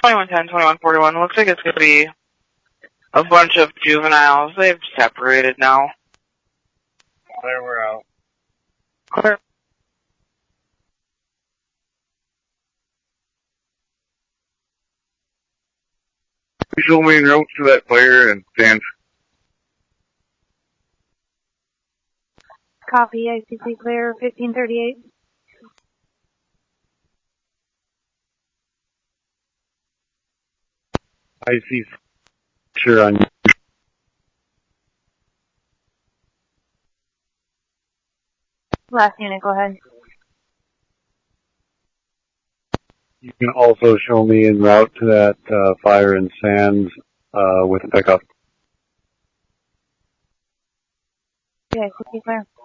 2110, 2141. Looks like it's going to be a bunch of juveniles. They've separated now. Clear, we're out. Clear. Visual main route to that player and stand. Copy, ICC clear, 1538. I see. Sure on. Last unit, go ahead. You can also show me en route to that fire in Sands with a pickup. Yeah, ICC clear.